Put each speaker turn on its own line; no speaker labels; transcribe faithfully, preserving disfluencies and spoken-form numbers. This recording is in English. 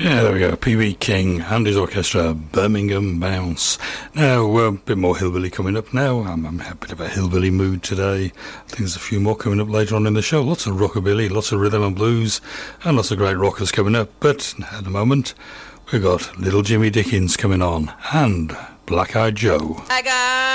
Yeah, there we go. P B King and his orchestra, Birmingham Bounce. Now, a uh, bit more hillbilly coming up now. I'm, I'm in a bit of a hillbilly mood today. I think there's a few more coming up later on in the show. Lots of rockabilly, lots of rhythm and blues, and lots of great rockers coming up. But at the moment, we've got Little Jimmy Dickens coming on, and Black Eyed Joe.
I got